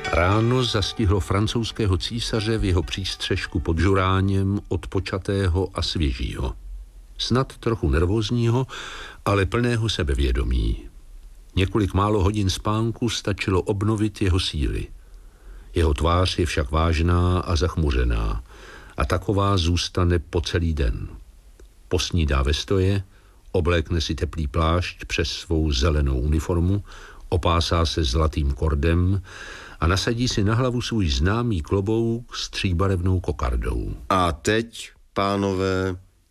Ráno zastihlo francouzského císaře v jeho přístřešku pod žuráněm odpočatého a svěžího. Snad trochu nervózního, ale plného sebevědomí. Několik málo hodin spánku stačilo obnovit jeho síly. Jeho tvář je však vážná a zachmuřená a taková zůstane po celý den. Posnídá ve stoje, oblékne si teplý plášť přes svou zelenou uniformu, opásá se zlatým kordem a nasadí si na hlavu svůj známý klobouk s tříbarevnou kokardou. A teď, pánové,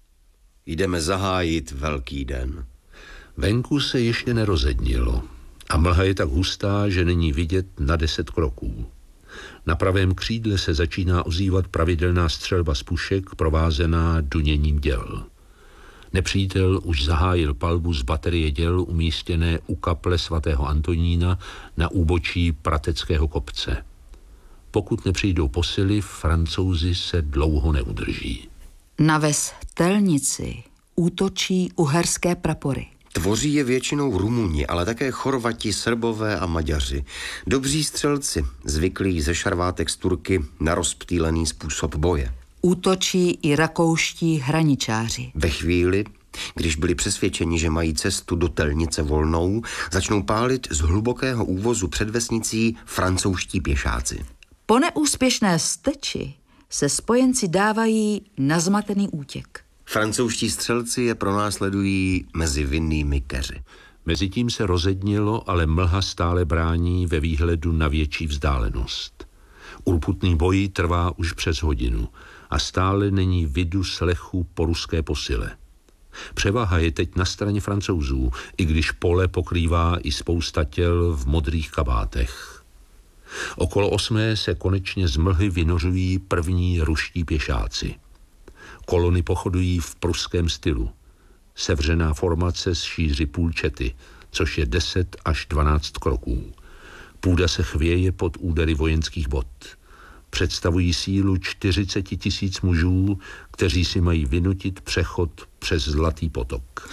jdeme zahájit velký den. Venku se ještě nerozednilo a mlha je tak hustá, že není vidět na 10 kroků. Na pravém křídle se začíná ozývat pravidelná střelba z pušek provázená duněním děl. Nepřítel už zahájil palbu z baterie děl umístěné u kaple svatého Antonína na úbočí Prateckého kopce. Pokud nepřijdou posily, Francouzi se dlouho neudrží. Na ves Telnici útočí uherské prapory. Tvoří je většinou Rumuni, ale také Chorvati, Srbové a Maďaři. Dobří střelci, zvyklí ze šarvátek z Turky na rozptýlený způsob boje. Útočí i rakouští hraničáři. Ve chvíli, když byli přesvědčeni, že mají cestu do Telnice volnou, začnou pálit z hlubokého úvozu před vesnicí francouzští pěšáci. Po neúspěšné steči se spojenci dávají na zmatený útěk. Francouzští střelci je pronásledují mezi vinnými keři. Mezitím se rozednilo, ale mlha stále brání ve výhledu na větší vzdálenost. Urputný boj trvá už přes hodinu a stále není vidu slechu po ruské posile. Převaha je teď na straně Francouzů, i když pole pokrývá i spousta těl v modrých kabátech. Okolo 8 se konečně z mlhy vynořují první ruští pěšáci. Kolony pochodují v pruském stylu. Sevřená formace z šíři půl čety, což je 10 až 12 kroků. Půda se chvěje pod údery vojenských bot. Představují sílu 40 000 mužů, kteří si mají vynutit přechod přes Zlatý potok.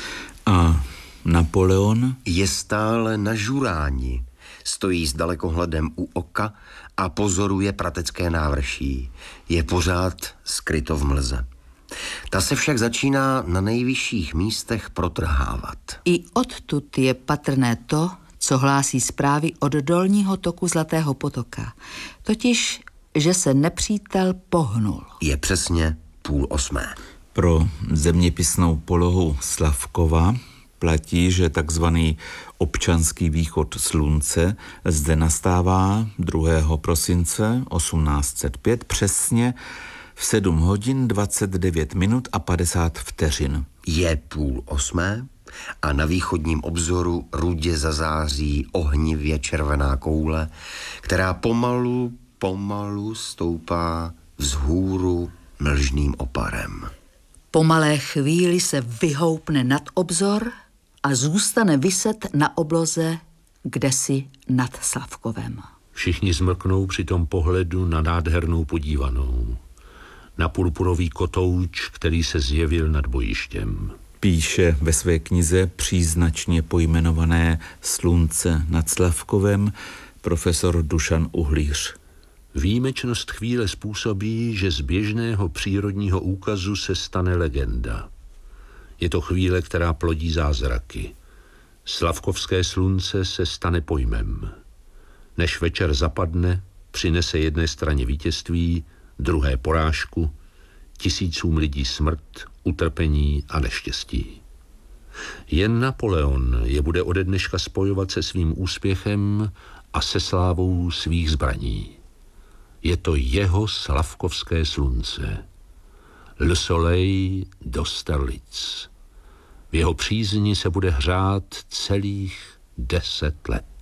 A Napoleon? Je stále na žuráni. Stojí s dalekohledem u oka a pozoruje pratecké návrší. Je pořád skryto v mlze. Ta se však začíná na nejvyšších místech protrhávat. I odtud je patrné to, co hlásí zprávy od dolního toku Zlatého potoka. Totiž, že se nepřítel pohnul. Je přesně 7:30. Pro zeměpisnou polohu Slavkova platí, že takzvaný občanský východ slunce zde nastává 2. prosince 1805 přesně v 7 hodin 29 minut a 50 vteřin. Je 7:30 a na východním obzoru rudě zazáří ohnivě červená koule, která pomalu stoupá vzhůru mlžným oparem. Po malé chvíli se vyhoupne nad obzor a zůstane viset na obloze kdesi nad Slavkovem. Všichni zmrknou při tom pohledu na nádhernou podívanou. Na purpurový kotouč, který se zjevil nad bojištěm. Píše ve své knize příznačně pojmenované Slunce nad Slavkovem profesor Dušan Uhlíř. Výjimečnost chvíle způsobí, že z běžného přírodního úkazu se stane legenda. Je to chvíle, která plodí zázraky. Slavkovské slunce se stane pojmem. Než večer zapadne, přinese jedné straně vítězství, druhé porážku, tisícům lidí smrt, utrpení a neštěstí. Jen Napoleon je bude ode dneška spojovat se svým úspěchem a se slávou svých zbraní. Je to jeho slavkovské slunce. Le soleil d'Austerlitz. V jeho přízni se bude hřát celých 10 let.